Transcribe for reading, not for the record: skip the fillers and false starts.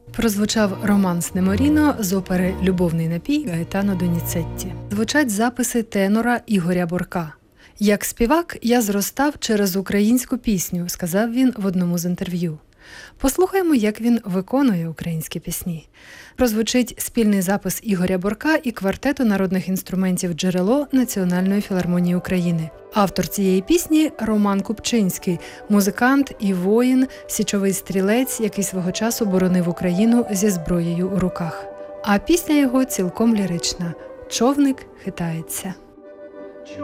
Прозвучав романс Неморіно з опери «Любовний напій» Гаетано Доніцетті. Звучать записи тенора Ігоря Борка. «Як співак я зростав через українську пісню», – сказав він в одному з інтерв'ю. Послухаємо, як він виконує українські пісні. Прозвучить спільний запис Ігоря Борка і квартету народних інструментів «Джерело» Національної філармонії України. Автор цієї пісні – Роман Купчинський, музикант і воїн, січовий стрілець, який свого часу боронив Україну зі зброєю у руках. А пісня його цілком лірична – «Човник хитається».